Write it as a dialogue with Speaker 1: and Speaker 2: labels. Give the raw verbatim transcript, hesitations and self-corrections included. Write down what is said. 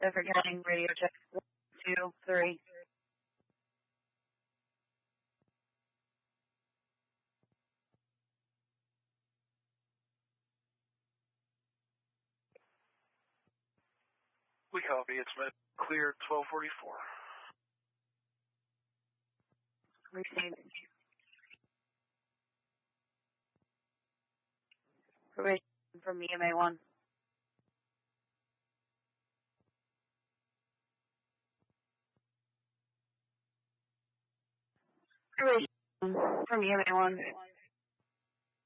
Speaker 1: Different getting radio check. One, two, three.
Speaker 2: We copy. It's med clear twelve forty-four.
Speaker 1: Received. Permission from E M A one. Permission from E M A one.